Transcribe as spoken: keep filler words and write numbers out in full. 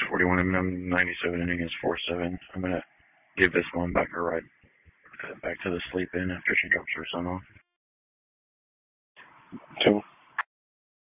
forty-one and I'm ninety-seven inning is four seven. I'm going to give this one back a ride back to the sleep in after she drops her son off. Two.